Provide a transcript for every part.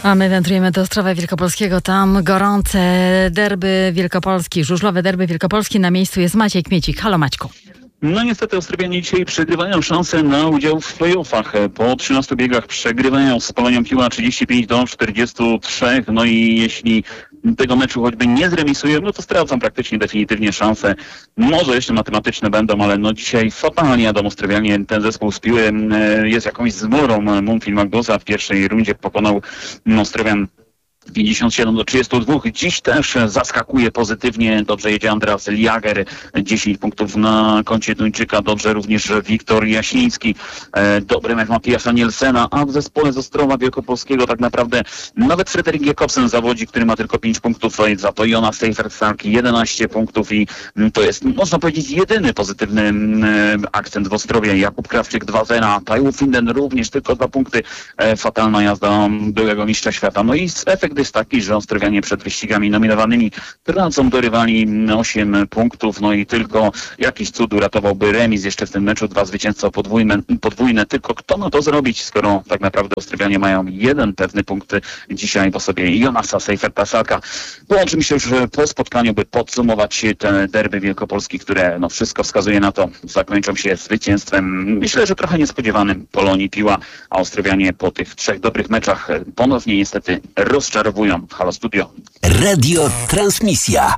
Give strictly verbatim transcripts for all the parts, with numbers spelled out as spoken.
A my wędrujemy do Ostrowa Wielkopolskiego. Tam gorące derby Wielkopolski, żużlowe derby Wielkopolski. Na miejscu jest Maciej Kmiecik. Halo Maćku. No niestety Ostrowianie dzisiaj przegrywają szansę na udział w playoffach. Po trzynastu biegach przegrywają z Polonią Piła trzydzieści pięć do czterdziestu trzech. No i jeśli tego meczu choćby nie zremisują, no to stracą praktycznie definitywnie szanse. Może jeszcze matematyczne będą, ale no dzisiaj fatalnie jadą Ostrowianie. Ten zespół z Piły jest jakąś zmorą. Mumfil Magdusa w pierwszej rundzie pokonał Ostrowian pięćdziesiąt siedem do trzydziestu dwóch. Dziś też zaskakuje pozytywnie. Dobrze jedzie Andreas Liager. dziesięć punktów na koncie Duńczyka. Dobrze również Wiktor Jasiński. Dobry mecz Matiasza Nielsena. A w zespole z Ostrowa Wielkopolskiego tak naprawdę nawet Fredrik Jakobsen zawodzi, który ma tylko pięć punktów. Za to Jonas Seifertszak jedenaście punktów i to jest, można powiedzieć, jedyny pozytywny akcent w Ostrowie. Jakub Krawczyk dwa zero. Taiwo Finden również tylko dwa punkty. Fatalna jazda byłego mistrza świata. No i efekt jest taki, że Ostrowianie przed wyścigami nominowanymi tracą do rywali osiem punktów, no i tylko jakiś cud uratowałby remis jeszcze w tym meczu, dwa zwycięstwa podwójne, podwójne. Tylko kto ma to zrobić, skoro tak naprawdę Ostrowianie mają jeden pewny punkt dzisiaj po sobie Jonasa Seifertszaka. Połączymy się już po spotkaniu, by podsumować te derby Wielkopolski, które no wszystko wskazuje na to, zakończą się zwycięstwem, myślę, że trochę niespodziewanym Polonii Piła, a Ostrowianie po tych trzech dobrych meczach ponownie niestety rozczarowują. Halo Studio. Radio Transmisja.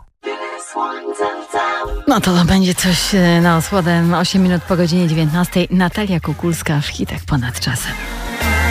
No to będzie coś na osłodę. osiem minut po godzinie dziewiętnastej. Natalia Kukulska w hitach ponad czasem.